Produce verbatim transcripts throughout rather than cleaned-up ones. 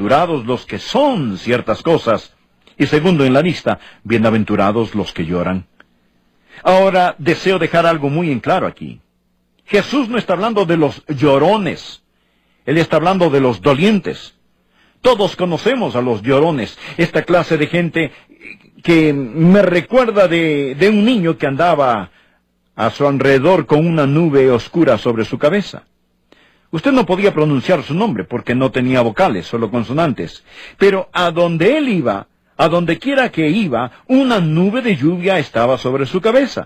bienaventurados los que son ciertas cosas. Y segundo en la lista, bienaventurados los que lloran. Ahora, deseo dejar algo muy en claro aquí. Jesús no está hablando de los llorones. Él está hablando de los dolientes. Todos conocemos a los llorones, esta clase de gente que me recuerda de, de un niño que andaba a su alrededor con una nube oscura sobre su cabeza. Usted no podía pronunciar su nombre porque no tenía vocales, solo consonantes. Pero a donde él iba, a donde quiera que iba, una nube de lluvia estaba sobre su cabeza.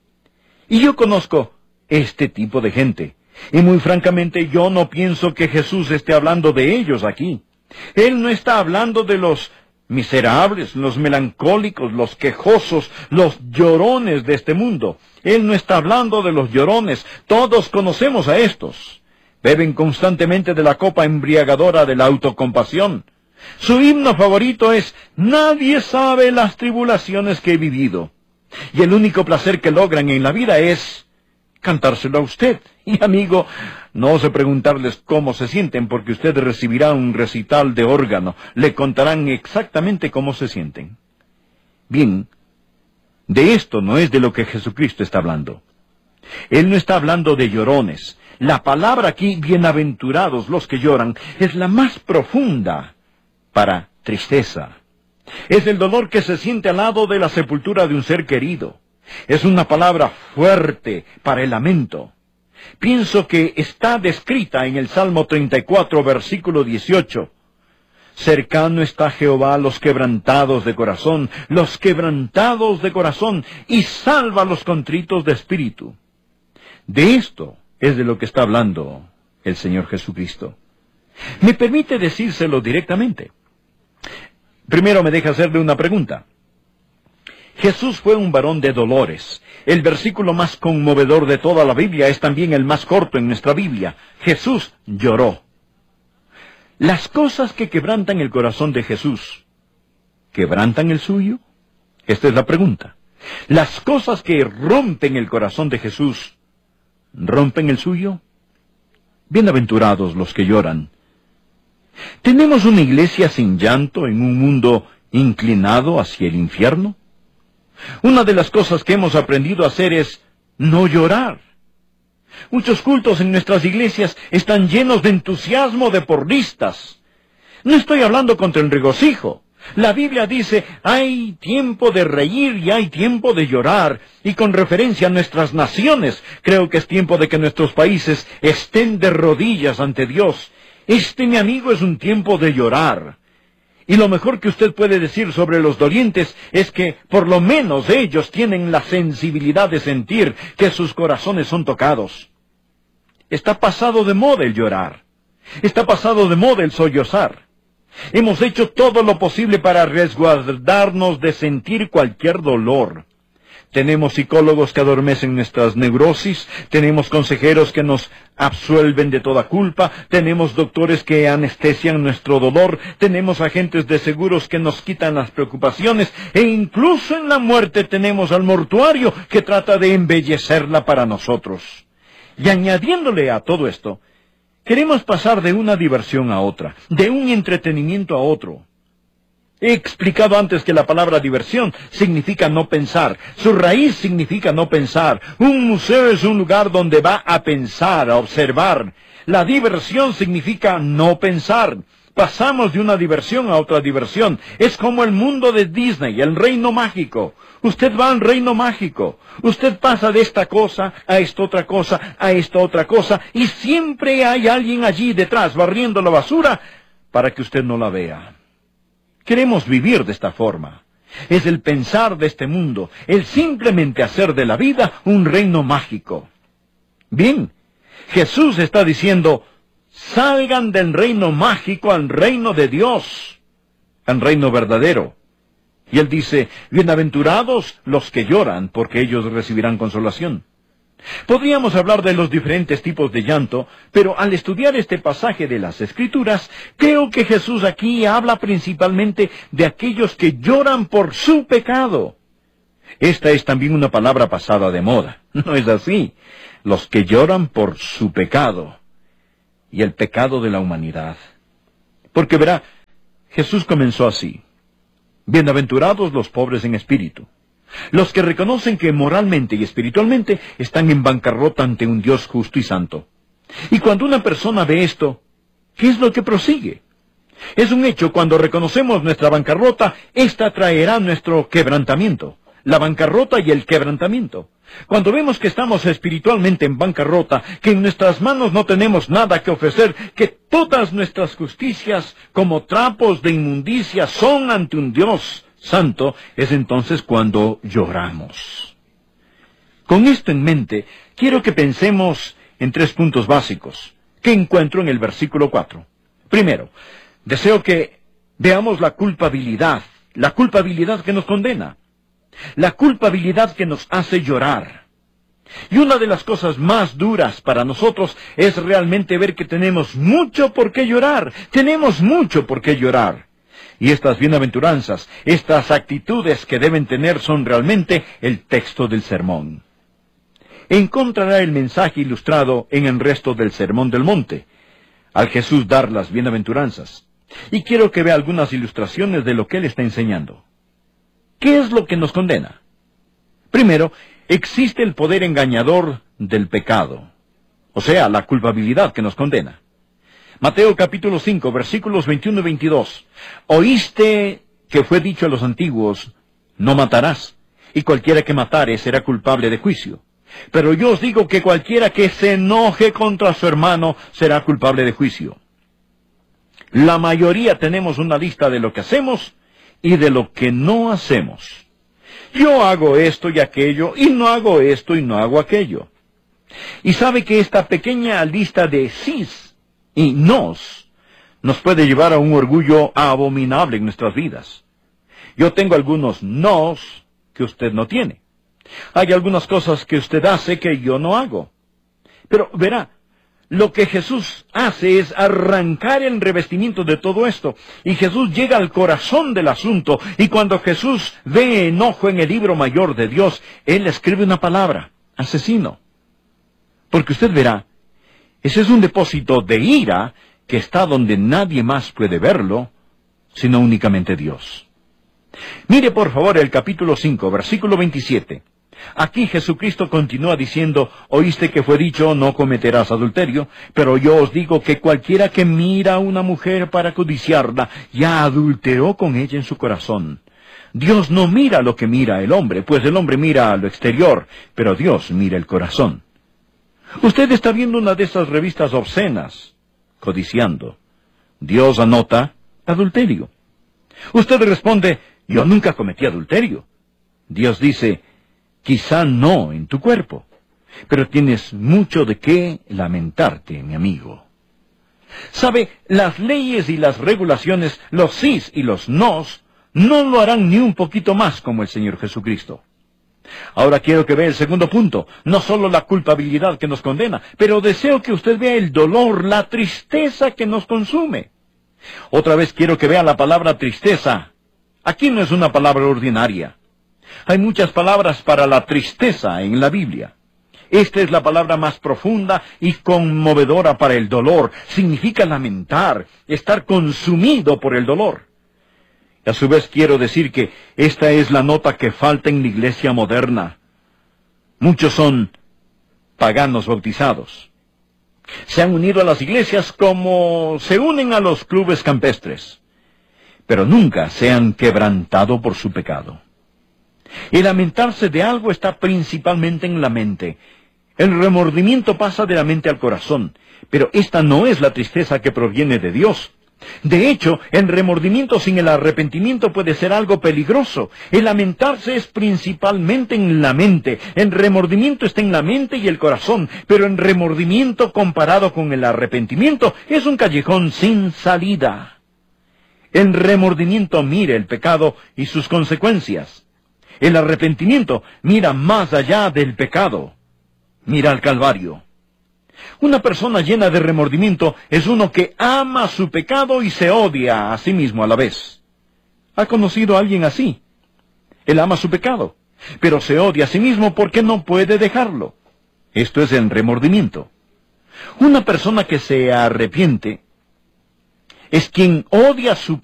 Y yo conozco este tipo de gente. Y muy francamente yo no pienso que Jesús esté hablando de ellos aquí. Él no está hablando de los miserables, los melancólicos, los quejosos, los llorones de este mundo. Él no está hablando de los llorones. Todos conocemos a estos. Beben constantemente de la copa embriagadora de la autocompasión. Su himno favorito es «Nadie sabe las tribulaciones que he vivido». Y el único placer que logran en la vida es cantárselo a usted. Y amigo, no ose preguntarles cómo se sienten, porque usted recibirá un recital de órgano. Le contarán exactamente cómo se sienten. Bien, de esto no es de lo que Jesucristo está hablando. Él no está hablando de llorones. La palabra aquí, bienaventurados los que lloran, es la más profunda para tristeza. Es el dolor que se siente al lado de la sepultura de un ser querido. Es una palabra fuerte para el lamento. Pienso que está descrita en el Salmo treinta y cuatro, versículo dieciocho. Cercano está Jehová a los quebrantados de corazón, los quebrantados de corazón, y salva a los contritos de espíritu. De esto es de lo que está hablando el Señor Jesucristo. Me permite decírselo directamente. Primero me deja hacerle una pregunta. Jesús fue un varón de dolores. El versículo más conmovedor de toda la Biblia es también el más corto en nuestra Biblia. Jesús lloró. Las cosas que quebrantan el corazón de Jesús, ¿quebrantan el suyo? Esta es la pregunta. Las cosas que rompen el corazón de Jesús, ¿rompen el suyo? Bienaventurados los que lloran. ¿Tenemos una iglesia sin llanto en un mundo inclinado hacia el infierno? Una de las cosas que hemos aprendido a hacer es no llorar. Muchos cultos en nuestras iglesias están llenos de entusiasmo de porristas. No estoy hablando contra el regocijo. La Biblia dice, hay tiempo de reír y hay tiempo de llorar. Y con referencia a nuestras naciones, creo que es tiempo de que nuestros países estén de rodillas ante Dios. Este, mi amigo, es un tiempo de llorar. Y lo mejor que usted puede decir sobre los dolientes es que por lo menos ellos tienen la sensibilidad de sentir que sus corazones son tocados. Está pasado de moda el llorar. Está pasado de moda el sollozar. Hemos hecho todo lo posible para resguardarnos de sentir cualquier dolor. Tenemos psicólogos que adormecen nuestras neurosis, tenemos consejeros que nos absuelven de toda culpa, tenemos doctores que anestesian nuestro dolor, tenemos agentes de seguros que nos quitan las preocupaciones, e incluso en la muerte tenemos al mortuario que trata de embellecerla para nosotros. Y añadiéndole a todo esto, queremos pasar de una diversión a otra, de un entretenimiento a otro. He explicado antes que la palabra diversión significa no pensar. Su raíz significa no pensar. Un museo es un lugar donde va a pensar, a observar. La diversión significa no pensar. Pasamos de una diversión a otra diversión. Es como el mundo de Disney, el reino mágico. Usted va al reino mágico. Usted pasa de esta cosa a esta otra cosa, a esta otra cosa, y siempre hay alguien allí detrás barriendo la basura para que usted no la vea. Queremos vivir de esta forma. Es el pensar de este mundo, el simplemente hacer de la vida un reino mágico. Bien, Jesús está diciendo, salgan del reino mágico al reino de Dios, al reino verdadero. Y Él dice, bienaventurados los que lloran, porque ellos recibirán consolación. Podríamos hablar de los diferentes tipos de llanto, pero al estudiar este pasaje de las Escrituras, creo que Jesús aquí habla principalmente de aquellos que lloran por su pecado. Esta es también una palabra pasada de moda, ¿no es así? Los que lloran por su pecado y el pecado de la humanidad. Porque verá, Jesús comenzó así: bienaventurados los pobres en espíritu, los que reconocen que moralmente y espiritualmente están en bancarrota ante un Dios justo y santo. Y cuando una persona ve esto, ¿qué es lo que prosigue? Es un hecho: cuando reconocemos nuestra bancarrota, ésta traerá nuestro quebrantamiento. La bancarrota y el quebrantamiento. Cuando vemos que estamos espiritualmente en bancarrota, que en nuestras manos no tenemos nada que ofrecer, que todas nuestras justicias como trapos de inmundicia son ante un Dios santo, es entonces cuando lloramos. Con esto en mente, quiero que pensemos en tres puntos básicos que encuentro en el versículo cuatro. Primero, deseo que veamos la culpabilidad, la culpabilidad que nos condena. La culpabilidad que nos hace llorar. Y una de las cosas más duras para nosotros es realmente ver que tenemos mucho por qué llorar. Tenemos mucho por qué llorar. Y estas bienaventuranzas, estas actitudes que deben tener son realmente el texto del sermón. Encontrará el mensaje ilustrado en el resto del Sermón del Monte, al Jesús dar las bienaventuranzas. Y quiero que vea algunas ilustraciones de lo que Él está enseñando. ¿Qué es lo que nos condena? Primero, existe el poder engañador del pecado, o sea, la culpabilidad que nos condena. Mateo capítulo cinco, versículos veintiuno y veintidós. Oíste que fue dicho a los antiguos: no matarás, y cualquiera que matare será culpable de juicio. Pero yo os digo que cualquiera que se enoje contra su hermano será culpable de juicio. La mayoría tenemos una lista de lo que hacemos y de lo que no hacemos. Yo hago esto y aquello, y no hago esto y no hago aquello. Y sabe que esta pequeña lista de sís y nos nos puede llevar a un orgullo abominable en nuestras vidas. Yo tengo algunos nos que usted no tiene. Hay algunas cosas que usted hace que yo no hago. Pero verá, lo que Jesús hace es arrancar el revestimiento de todo esto. Y Jesús llega al corazón del asunto. Y cuando Jesús ve enojo en el libro mayor de Dios, Él escribe una palabra: asesino. Porque usted verá, ese es un depósito de ira que está donde nadie más puede verlo, sino únicamente Dios. Mire por favor el capítulo cinco, versículo veintisiete. Aquí Jesucristo continúa diciendo: oíste que fue dicho, no cometerás adulterio, pero yo os digo que cualquiera que mira a una mujer para codiciarla, ya adulteró con ella en su corazón. Dios no mira lo que mira el hombre, pues el hombre mira a lo exterior, pero Dios mira el corazón. Usted está viendo una de esas revistas obscenas, codiciando. Dios anota adulterio. Usted responde: yo nunca cometí adulterio. Dios dice: quizá no en tu cuerpo, pero tienes mucho de qué lamentarte, mi amigo. ¿Sabe? Las leyes y las regulaciones, los sís y los nos, no lo harán ni un poquito más como el Señor Jesucristo. Ahora quiero que vea el segundo punto, no solo la culpabilidad que nos condena, pero deseo que usted vea el dolor, la tristeza que nos consume. Otra vez quiero que vea la palabra tristeza. Aquí no es una palabra ordinaria. Hay muchas palabras para la tristeza en la Biblia. Esta es la palabra más profunda y conmovedora para el dolor. Significa lamentar, estar consumido por el dolor. Y a su vez quiero decir que esta es la nota que falta en la iglesia moderna. Muchos son paganos bautizados. Se han unido a las iglesias como se unen a los clubes campestres, pero nunca se han quebrantado por su pecado. El lamentarse de algo está principalmente en la mente. El remordimiento pasa de la mente al corazón, pero esta no es la tristeza que proviene de Dios. De hecho, el remordimiento sin el arrepentimiento puede ser algo peligroso. El lamentarse es principalmente en la mente. El remordimiento está en la mente y el corazón, pero el remordimiento comparado con el arrepentimiento es un callejón sin salida. El remordimiento mira el pecado y sus consecuencias. El arrepentimiento mira más allá del pecado. Mira al Calvario. Una persona llena de remordimiento es uno que ama su pecado y se odia a sí mismo a la vez. ¿Ha conocido a alguien así? Él ama su pecado, pero se odia a sí mismo porque no puede dejarlo. Esto es el remordimiento. Una persona que se arrepiente es quien odia su